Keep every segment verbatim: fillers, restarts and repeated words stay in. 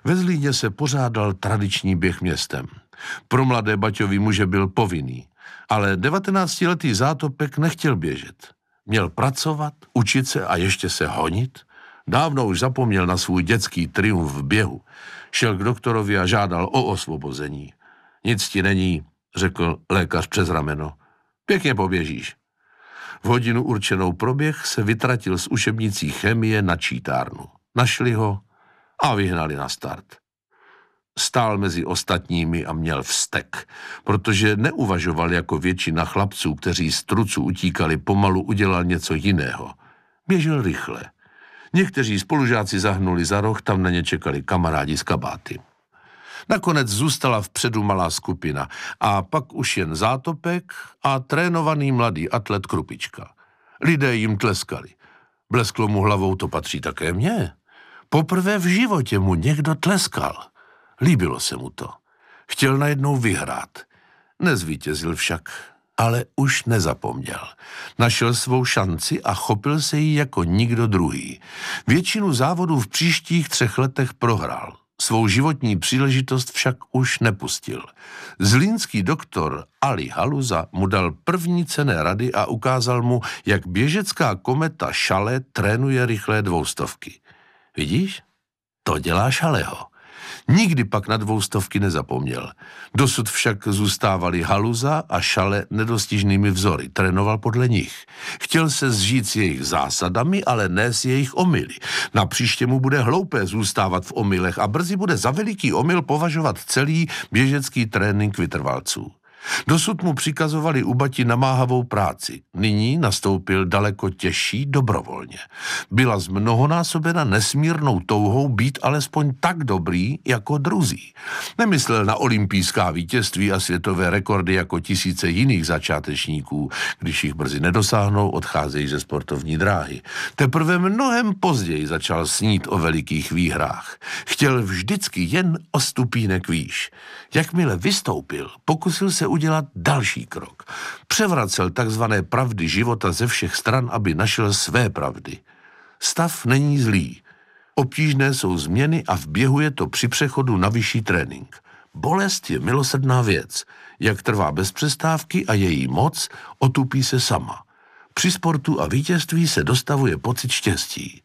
Ve Zlíně se pořádal tradiční běh městem. Pro mladé Baťovy muže byl povinný, ale devatenáctiletý Zátopek nechtěl běžet. Měl pracovat, učit se a ještě se honit. Dávno už zapomněl na svůj dětský triumf v běhu. Šel k doktorovi a žádal o osvobození. Nic ti není, řekl lékař přes rameno. Pěkně poběžíš. V hodinu určenou pro běh se vytratil z učebnicí chemie na čítárnu. Našli ho a vyhnali na start. Stál mezi ostatními a měl vztek, protože neuvažoval jako většina chlapců, kteří z trucu utíkali pomalu, udělal něco jiného. Běžel rychle. Někteří spolužáci zahnuli za roh, tam na ně čekali kamarádi z kabáty. Nakonec zůstala vpředu malá skupina a pak už jen Zátopek a trénovaný mladý atlet Krupička. Lidé jim tleskali. Blesklo mu hlavou, to patří také mně. Poprvé v životě mu někdo tleskal. Líbilo se mu to. Chtěl najednou vyhrát. Nezvítězil však, ale už nezapomněl. Našel svou šanci a chopil se jí jako nikdo druhý. Většinu závodů v příštích třech letech prohrál. Svou životní příležitost však už nepustil. Zlínský doktor Ali Haluza mu dal první cenné rady a ukázal mu, jak běžecká kometa Šale trénuje rychlé dvoustovky. Vidíš? To dělá Šaleho. Nikdy pak na dvoustovky nezapomněl. Dosud však zůstávali Haluza a Šale nedostižnými vzory. Trénoval podle nich. Chtěl se zžít s jejich zásadami, ale ne s jejich omyly. Napříště mu bude hloupé zůstávat v omylech a brzy bude za veliký omyl považovat celý běžecký trénink vytrvalců. Dosud mu přikazovali u bati namáhavou práci. Nyní nastoupil daleko těžší dobrovolně. Byla zmnohonásobena nesmírnou touhou být alespoň tak dobrý jako druzí. Nemyslel na olympijská vítězství a světové rekordy jako tisíce jiných začátečníků. Když jich brzy nedosáhnou, odcházejí ze sportovní dráhy. Teprve mnohem později začal snít o velikých výhrách. Chtěl vždycky jen o stupínek výš. Jakmile vystoupil, pokusil se udělat další krok. Převracel takzvané pravdy života ze všech stran, aby našel své pravdy. Stav není zlý. Obtížné jsou změny a v běhu je to při přechodu na vyšší trénink. Bolest je milosrdná věc. Jak trvá bez přestávky a její moc otupí se sama. Při sportu a vítězství se dostavuje pocit štěstí.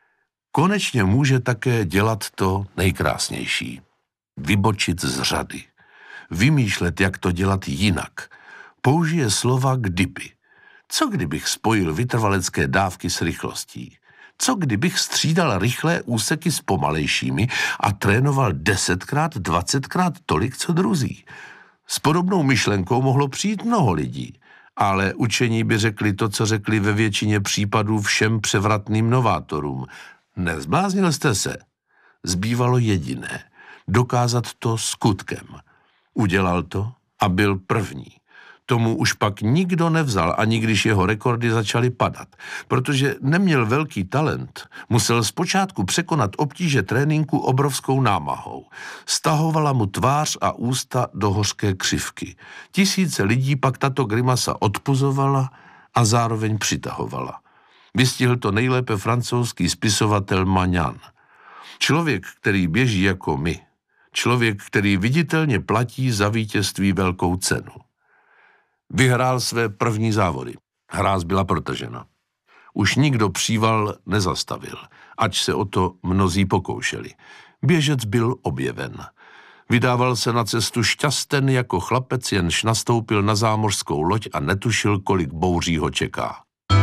Konečně může také dělat to nejkrásnější. Vybočit z řady. Vymýšlet, jak to dělat jinak. Použije slova kdyby. Co kdybych spojil vytrvalecké dávky s rychlostí? Co kdybych střídal rychlé úseky s pomalejšími a trénoval desetkrát, dvacetkrát tolik, co druzí? S podobnou myšlenkou mohlo přijít mnoho lidí, ale učení by řekli to, co řekli ve většině případů všem převratným novátorům. Nezbláznil jste se? Zbývalo jediné. Dokázat to skutkem. Udělal to a byl první. Tomu už pak nikdo nevzal, ani když jeho rekordy začaly padat. Protože neměl velký talent, musel zpočátku překonat obtíže tréninku obrovskou námahou. Stahovala mu tvář a ústa do hořké křivky. Tisíce lidí pak tato grimasa odpuzovala a zároveň přitahovala. Vystihl to nejlépe francouzský spisovatel Magnan. Člověk, který běží jako my. Člověk, který viditelně platí za vítězství velkou cenu. Vyhrál své první závody. Hráz byla protržena. Už nikdo příval nezastavil, ač se o to mnozí pokoušeli. Běžec byl objeven. Vydával se na cestu šťasten jako chlapec, jenž nastoupil na zámořskou loď a netušil, kolik bouří ho čeká.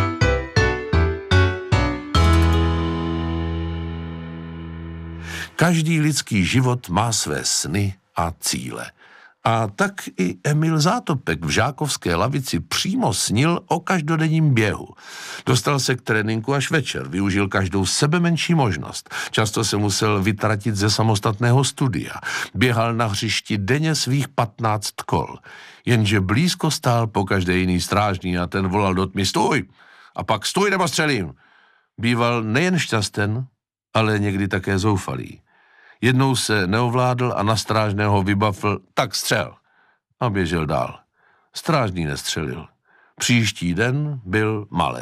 Každý lidský život má své sny a cíle. A tak i Emil Zátopek v žákovské lavici přímo snil o každodenním běhu. Dostal se k tréninku až večer, využil každou sebemenší možnost. Často se musel vytratit ze samostatného studia. Běhal na hřišti denně svých patnáct kol. Jenže blízko stál pokaždé jiný strážný a ten volal do tmy: stůj! A pak stůj nebo střelím! Býval nejen šťasten, ale někdy také zoufalý. Jednou se neovládl a na strážného vybafl: tak střel. A běžel dál. Strážný nestřelil. Příští den byl malér.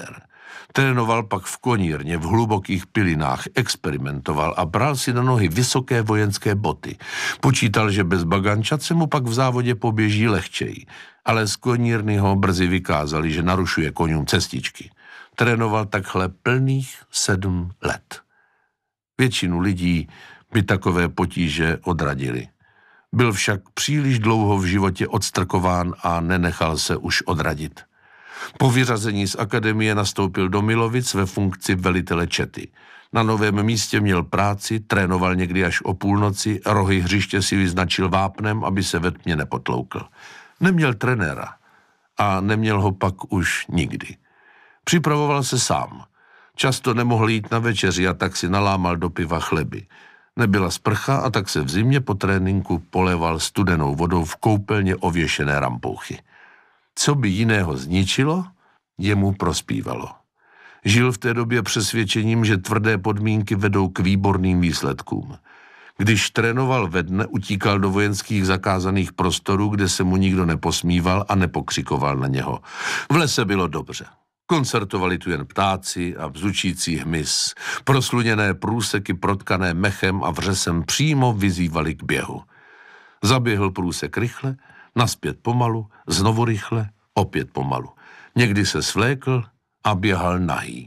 Trénoval pak v konírně, v hlubokých pilinách, experimentoval a bral si na nohy vysoké vojenské boty. Počítal, že bez bagančat se mu pak v závodě poběží lehčej, ale z konírny ho brzy vykázali, že narušuje koňům cestičky. Trénoval takhle plných sedm let. Většinu lidí by takové potíže odradili. Byl však příliš dlouho v životě odstrkován a nenechal se už odradit. Po vyřazení z akademie nastoupil do Milovic ve funkci velitele čety. Na novém místě měl práci, trénoval někdy až o půlnoci, rohy hřiště si vyznačil vápnem, aby se ve tmě nepotloukl. Neměl trenéra a neměl ho pak už nikdy. Připravoval se sám. Často nemohl jít na večeři a tak si nalámal do piva chleby. Nebyla sprcha a tak se v zimě po tréninku poléval studenou vodou v koupelně ověšené rampouchy. Co by jiného zničilo, jemu prospívalo. Žil v té době přesvědčením, že tvrdé podmínky vedou k výborným výsledkům. Když trénoval ve dne, utíkal do vojenských zakázaných prostorů, kde se mu nikdo neposmíval a nepokřikoval na něho. V lese bylo dobře. Koncertovali tu jen ptáci a bzučící hmyz. Prosluněné průseky protkané mechem a vřesem přímo vyzývali k běhu. Zaběhl průsek rychle, nazpět pomalu, znovu rychle, opět pomalu. Někdy se svlékl a běhal nahý.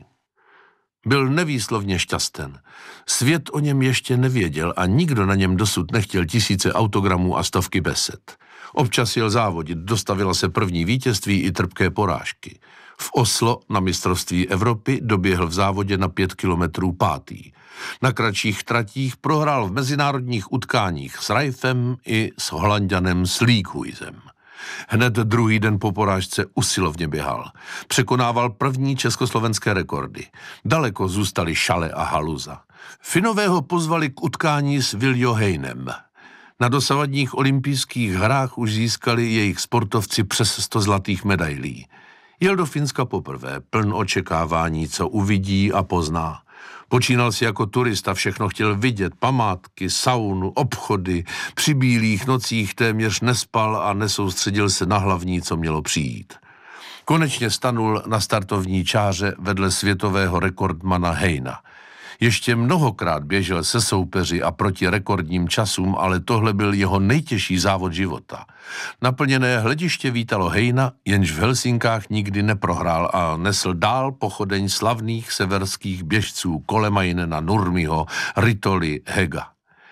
Byl nevýslovně šťasten. Svět o něm ještě nevěděl a nikdo na něm dosud nechtěl tisíce autogramů a stovky besed. Občas jel závodit, dostavila se první vítězství i trpké porážky. V Oslo na mistrovství Evropy doběhl v závodě na pět kilometrů pátý. Na kratších tratích prohrál v mezinárodních utkáních s Rajfem i s Holanďanem Sleekhuizem. Hned druhý den po porážce usilovně běhal. Překonával první československé rekordy. Daleko zůstali Šale a Haluza. Finové ho pozvali k utkání s Viljo Heinem. Na dosavadních olympijských hrách už získali jejich sportovci přes sto zlatých medailí. Jel do Finska poprvé, pln očekávání, co uvidí a pozná. Počínal si jako turista, všechno chtěl vidět, památky, saunu, obchody, při bílých nocích téměř nespal a nesoustředil se na hlavní, co mělo přijít. Konečně stanul na startovní čáře vedle světového rekordmana Heina. Ještě mnohokrát běžel se soupeři a proti rekordním časům, ale tohle byl jeho nejtěžší závod života. Naplněné hlediště vítalo Heina, jenž v Helsinkách nikdy neprohrál a nesl dál pochodeň slavných severských běžců Kolemainena, Nurmiho, Ritoli, Hega.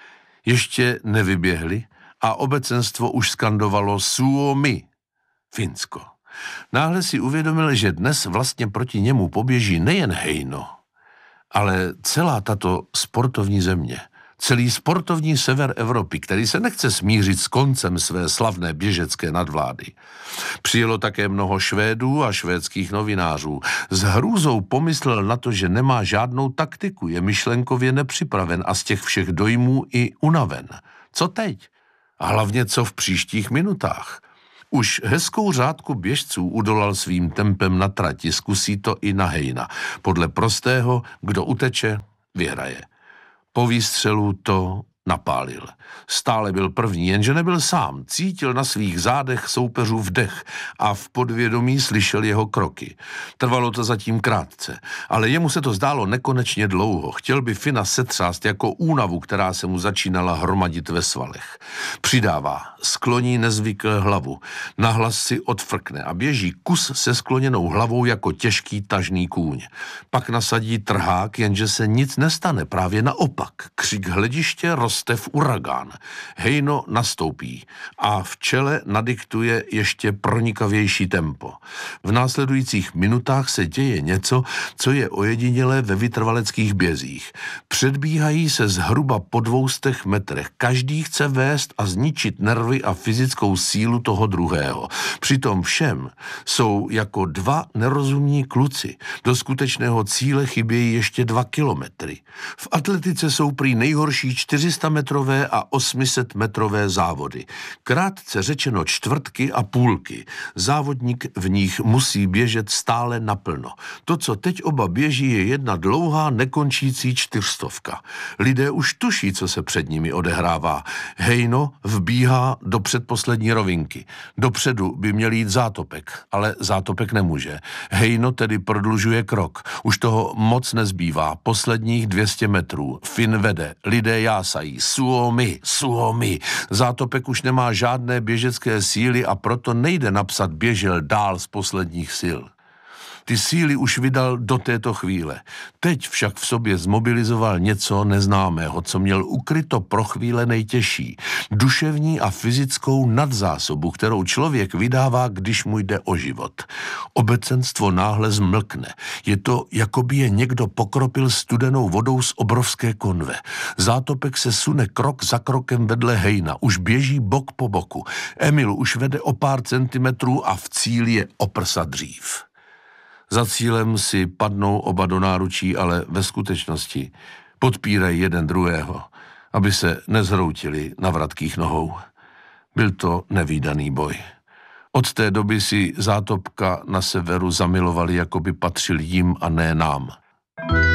Ještě nevyběhli a obecenstvo už skandovalo Suomi, Finsko. Náhle si uvědomil, že dnes vlastně proti němu poběží nejen Heino, ale celá tato sportovní země, celý sportovní sever Evropy, který se nechce smířit s koncem své slavné běžecké nadvlády. Přijelo také mnoho Švédů a švédských novinářů. S hrůzou pomyslel na to, že nemá žádnou taktiku, je myšlenkově nepřipraven a z těch všech dojmů i unaven. Co teď? A hlavně co v příštích minutách? Už hezkou řádku běžců udolal svým tempem na trati, zkusí to i na Heina. Podle prostého, kdo uteče, vyhraje. Po výstřelu to napálil. Stále byl první, jenže nebyl sám. Cítil na svých zádech soupeřův dech a v podvědomí slyšel jeho kroky. Trvalo to zatím krátce, ale jemu se to zdálo nekonečně dlouho. Chtěl by Fina setřást jako únavu, která se mu začínala hromadit ve svalech. Přidává, skloní nezvykle hlavu, nahlas si odfrkne a běží kus se skloněnou hlavou jako těžký tažný kůň. Pak nasadí trhák, jenže se nic nestane, právě naopak. Křik hlediště roste v uragán. Heino nastoupí a v čele nadiktuje ještě pronikavější tempo. V následujících minutách se děje něco, co je ojedinělé ve vytrvaleckých bězích. Předbíhají se zhruba po dvoustech metrech. Každý chce vést a zničit nervy a fyzickou sílu toho druhého. Přitom všem jsou jako dva nerozumní kluci. Do skutečného cíle chybějí ještě dva kilometry. V atletice jsou prý nejhorší čtyři sta dvěstametrové a osmisetmetrové závody. Krátce řečeno čtvrtky a půlky. Závodník v nich musí běžet stále naplno. To, co teď oba běží, je jedna dlouhá, nekončící čtyřstovka. Lidé už tuší, co se před nimi odehrává. Hejno vbíhá do předposlední rovinky. Dopředu by měl jít Zátopek, ale Zátopek nemůže. Hejno tedy prodlužuje krok. Už toho moc nezbývá. Posledních dvě stě metrů. Fin vede. Lidé jásají. Suomi, Suomi. Zátopek už nemá žádné běžecké síly a proto nejde napsat běžel dál z posledních sil. Ty síly už vydal do této chvíle. Teď však v sobě zmobilizoval něco neznámého, co měl ukryto pro chvíle nejtěžší. Duševní a fyzickou nadzásobu, kterou člověk vydává, když mu jde o život. Obecenstvo náhle zmlkne. Je to, jako by je někdo pokropil studenou vodou z obrovské konve. Zátopek se sune krok za krokem vedle Hejna. Už běží bok po boku. Emil už vede o pár centimetrů a v cíli je o prsa dřív. Za cílem si padnou oba do náručí, ale ve skutečnosti podpírají jeden druhého, aby se nezhroutili na vratkých nohou. Byl to nevídaný boj. Od té doby si Zátopka na severu zamilovali, jako by patřil jim a ne nám.